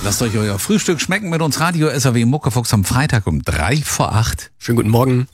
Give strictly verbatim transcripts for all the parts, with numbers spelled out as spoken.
Lasst euch euer Frühstück schmecken mit uns Radio S A W Muckefuchs am Freitag um drei vor acht. Schönen guten Morgen.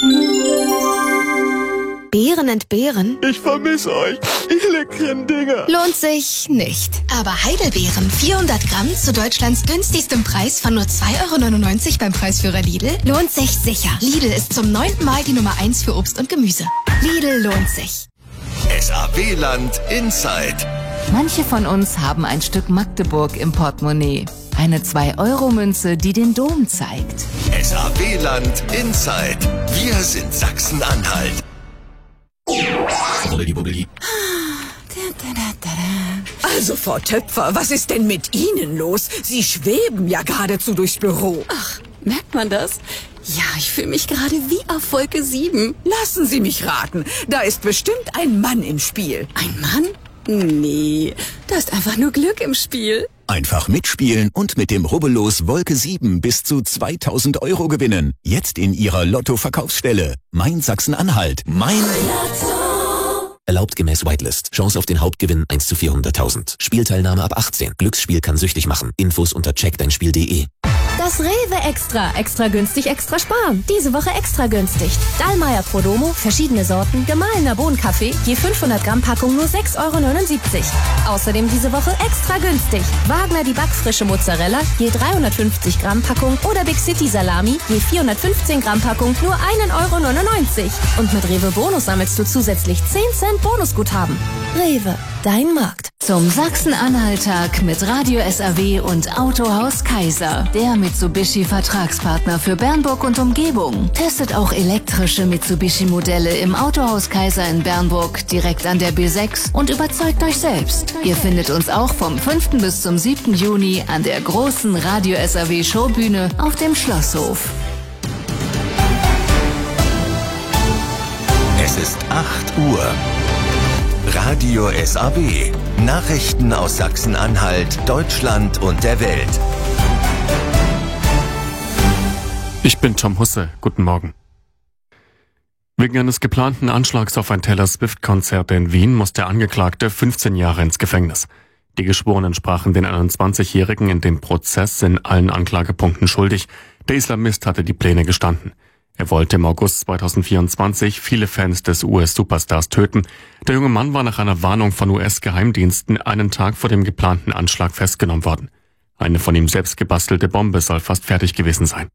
Beeren entbehren? Ich vermisse euch, ihr leckeren Dinger. Lohnt sich nicht. Aber Heidelbeeren, vierhundert Gramm zu Deutschlands günstigstem Preis von nur zwei Euro neunundneunzig beim Preisführer Lidl, lohnt sich sicher. Lidl ist zum neunten Mal die Nummer eins für Obst und Gemüse. Lidl lohnt sich. S A W-Land Inside. Manche von uns haben ein Stück Magdeburg im Portemonnaie. Eine zwei Euro Münze, die den Dom zeigt. S A W-Land Inside. Wir sind Sachsen-Anhalt. Also, Frau Töpfer, was ist denn mit Ihnen los? Sie schweben ja geradezu durchs Büro. Ach, merkt man das? Ja, ich fühle mich gerade wie auf Wolke sieben. Lassen Sie mich raten, da ist bestimmt ein Mann im Spiel. Ein Mann? Nee, da ist einfach nur Glück im Spiel. Einfach mitspielen und mit dem Rubbellos Wolke sieben bis zu zweitausend Euro gewinnen. Jetzt in Ihrer Lotto-Verkaufsstelle. Mein Sachsen-Anhalt. Mein Lotto. Erlaubt gemäß Whitelist. Chance auf den Hauptgewinn eins zu vierhunderttausend. Spielteilnahme ab achtzehn. Glücksspiel kann süchtig machen. Infos unter check dein spiel punkt de. Das Rewe Extra. Extra günstig, extra sparen. Diese Woche extra günstig. Dallmayr Prodomo, verschiedene Sorten, gemahlener Bohnenkaffee, je fünfhundert Gramm Packung nur sechs Euro neunundsiebzig. Außerdem diese Woche extra günstig. Wagner die backfrische Mozzarella, je dreihundertfünfzig Gramm Packung oder Big City Salami, je vierhundertfünfzehn Gramm Packung nur einen Euro neunundneunzig. Und mit Rewe Bonus sammelst du zusätzlich zehn Cent Bonusguthaben. Rewe, dein Markt. Zum Sachsen-Anhalt-Tag mit Radio S A W und Autohaus Kaiser. Der Mitsubishi-Vertragspartner für Bernburg und Umgebung. Testet auch elektrische Mitsubishi-Modelle im Autohaus Kaiser in Bernburg direkt an der B sechs und überzeugt euch selbst. Ihr findet uns auch vom fünften bis zum siebten Juni an der großen Radio S A W Showbühne auf dem Schlosshof. Es ist acht Uhr. Radio S A W. Nachrichten aus Sachsen-Anhalt, Deutschland und der Welt. Ich bin Tom Husse. Guten Morgen. Wegen eines geplanten Anschlags auf ein Taylor Swift-Konzert in Wien muss der Angeklagte fünfzehn Jahre ins Gefängnis. Die Geschworenen sprachen den einundzwanzigjährigen in dem Prozess in allen Anklagepunkten schuldig. Der Islamist hatte die Pläne gestanden. Er wollte im August zweitausendvierundzwanzig viele Fans des U S-Superstars töten. Der junge Mann war nach einer Warnung von U S-Geheimdiensten einen Tag vor dem geplanten Anschlag festgenommen worden. Eine von ihm selbst gebastelte Bombe soll fast fertig gewesen sein.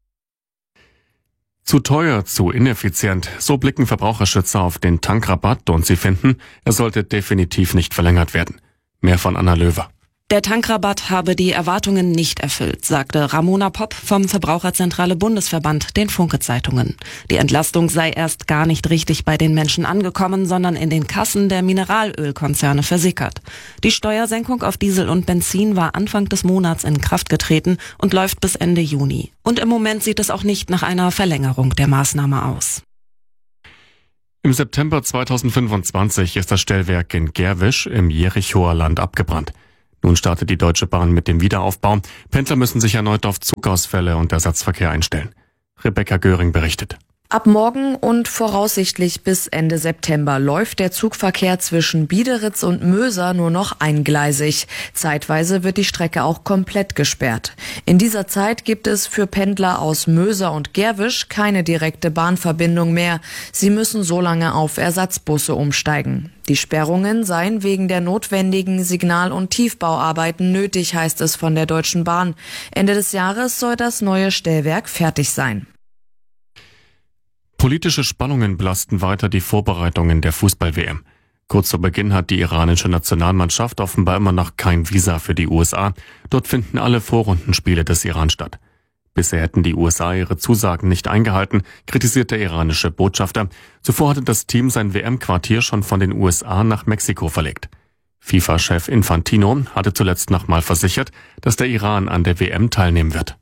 Zu teuer, zu ineffizient, so blicken Verbraucherschützer auf den Tankrabatt und sie finden, er sollte definitiv nicht verlängert werden. Mehr von Anna Löwer. Der Tankrabatt habe die Erwartungen nicht erfüllt, sagte Ramona Popp vom Verbraucherzentrale Bundesverband den Funke-Zeitungen. Die Entlastung sei erst gar nicht richtig bei den Menschen angekommen, sondern in den Kassen der Mineralölkonzerne versickert. Die Steuersenkung auf Diesel und Benzin war Anfang des Monats in Kraft getreten und läuft bis Ende Juni. Und im Moment sieht es auch nicht nach einer Verlängerung der Maßnahme aus. Im September zweitausendfünfundzwanzig ist das Stellwerk in Gerwisch im Jerichoer Land abgebrannt. Nun startet die Deutsche Bahn mit dem Wiederaufbau. Pendler müssen sich erneut auf Zugausfälle und Ersatzverkehr einstellen. Rebecca Göring berichtet. Ab morgen und voraussichtlich bis Ende September läuft der Zugverkehr zwischen Biederitz und Möser nur noch eingleisig. Zeitweise wird die Strecke auch komplett gesperrt. In dieser Zeit gibt es für Pendler aus Möser und Gerwisch keine direkte Bahnverbindung mehr. Sie müssen so lange auf Ersatzbusse umsteigen. Die Sperrungen seien wegen der notwendigen Signal- und Tiefbauarbeiten nötig, heißt es von der Deutschen Bahn. Ende des Jahres soll das neue Stellwerk fertig sein. Politische Spannungen belasten weiter die Vorbereitungen der Fußball-W M. Kurz vor Beginn hat die iranische Nationalmannschaft offenbar immer noch kein Visa für die U S A. Dort finden alle Vorrundenspiele des Iran statt. Bisher hätten die U S A ihre Zusagen nicht eingehalten, kritisiert der iranische Botschafter. Zuvor hatte das Team sein W M-Quartier schon von den U S A nach Mexiko verlegt. FIFA-Chef Infantino hatte zuletzt nochmal versichert, dass der Iran an der W M teilnehmen wird.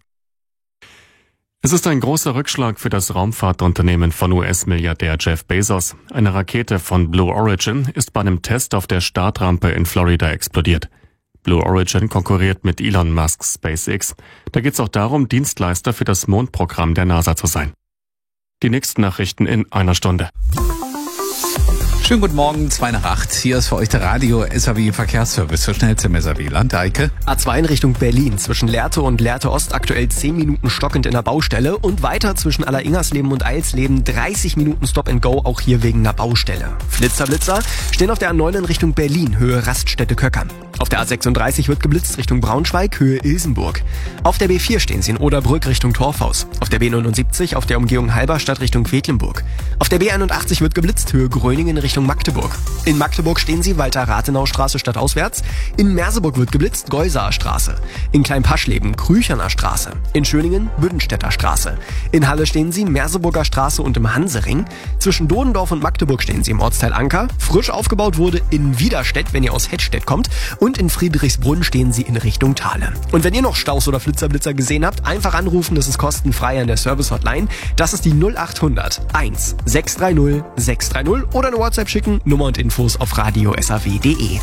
Es ist ein großer Rückschlag für das Raumfahrtunternehmen von U S-Milliardär Jeff Bezos. Eine Rakete von Blue Origin ist bei einem Test auf der Startrampe in Florida explodiert. Blue Origin konkurriert mit Elon Musks SpaceX. Da geht es auch darum, Dienstleister für das Mondprogramm der NASA zu sein. Die nächsten Nachrichten in einer Stunde. Schönen guten Morgen, zwei nach acht. Hier ist für euch der Radio S A W Verkehrsservice für schnellste im S A W-Land. Eike. A zwei in Richtung Berlin. Zwischen Lehrte und Lehrte Ost aktuell zehn Minuten stockend in der Baustelle. Und weiter zwischen Alleringers-Leben und Eilsleben dreißig Minuten Stop and Go, auch hier wegen einer Baustelle. Flitzer, Blitzer stehen auf der A neun in Richtung Berlin, Höhe Raststätte Köckern. Auf der A sechsunddreißig wird geblitzt Richtung Braunschweig, Höhe Ilsenburg. Auf der B vier stehen sie in Oderbrück Richtung Torfhaus. Auf der B neunundsiebzig auf der Umgehung Halberstadt Richtung Quedlinburg. Auf der B einundachtzig wird geblitzt, Höhe Gröningen Richtung Magdeburg. In Magdeburg stehen sie Walter-Rathenau-Straße stadtauswärts. In Merseburg wird geblitzt, Geusaer Straße. In Kleinpaschleben Krücherner Straße. In Schöningen Büdenstädter Straße. In Halle stehen sie Merseburger Straße und im Hansering. Zwischen Dodendorf und Magdeburg stehen sie im Ortsteil Anker. Frisch aufgebaut wurde in Widerstedt, wenn ihr aus Hettstedt kommt. Und in Friedrichsbrunn stehen sie in Richtung Thale. Und wenn ihr noch Staus oder Flitzerblitzer gesehen habt, einfach anrufen, das ist kostenfrei an der Service-Hotline. Das ist die null acht hundert eins sechs drei null sechs drei null oder eine WhatsApp schicken, Nummer und Infos auf radio s a w punkt de.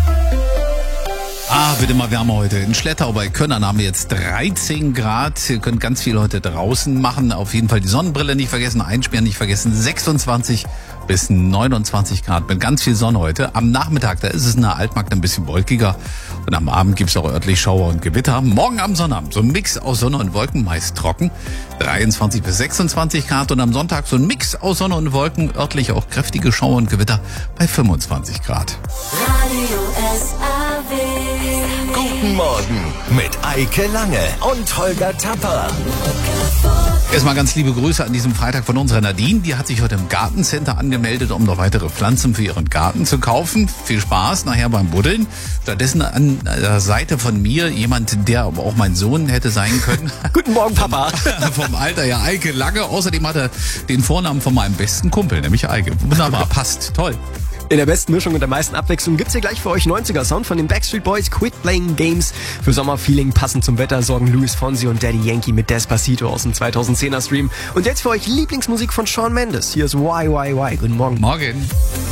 Ah, wird immer wärmer heute. In Schlettau bei Könnern haben wir jetzt dreizehn Grad. Ihr könnt ganz viel heute draußen machen. Auf jeden Fall die Sonnenbrille nicht vergessen, Einsperren nicht vergessen. sechsundzwanzig bis neunundzwanzig Grad mit ganz viel Sonne heute. Am Nachmittag, da ist es in der Altmark ein bisschen wolkiger. Und am Abend gibt's auch örtlich Schauer und Gewitter. Morgen am Sonnabend so ein Mix aus Sonne und Wolken, meist trocken. dreiundzwanzig bis sechsundzwanzig Grad. Und am Sonntag so ein Mix aus Sonne und Wolken, örtlich auch kräftige Schauer und Gewitter bei fünfundzwanzig Grad. Radio S A W. Guten Morgen mit Eike Lange und Holger Tapper. Erstmal ganz liebe Grüße an diesem Freitag von unserer Nadine. Die hat sich heute im Gartencenter angemeldet, um noch weitere Pflanzen für ihren Garten zu kaufen. Viel Spaß nachher beim Buddeln. Stattdessen an der Seite von mir jemand, der aber auch mein Sohn hätte sein können. Guten Morgen, Papa. Vom Alter ja, Eike Lange. Außerdem hat er den Vornamen von meinem besten Kumpel, nämlich Eike. Wunderbar, passt, toll. In der besten Mischung und der meisten Abwechslung gibt's hier gleich für euch neunziger Sound von den Backstreet Boys, Quit Playing Games. Für Sommerfeeling passend zum Wetter sorgen Luis Fonsi und Daddy Yankee mit Despacito aus dem zweitausendzehner Stream. Und jetzt für euch Lieblingsmusik von Shawn Mendes. Hier ist Y Y Y. Guten Morgen. Morgen.